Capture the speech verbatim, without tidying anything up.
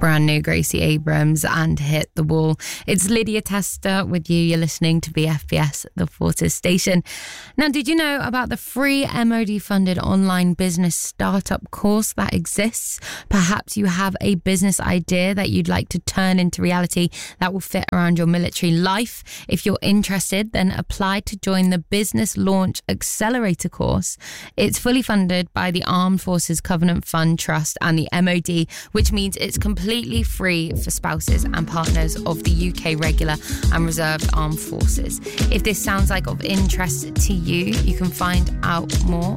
brand new Gracie Abrams and Hit the Wall. It's Lydia Tester with you. You're listening to B F B S, the Forces station. Now, did you know about the free M O D funded online business startup course that exists? Perhaps you have a business idea that you'd like to turn into reality that will fit around your military life. If you're interested, then apply to join the Business Launch Accelerator course. It's fully funded by the Armed Forces Covenant Fund Trust and the M O D, which means it's completely free for spouses and partners of the U K regular and reserved armed forces. If this sounds like of interest to you, you can find out more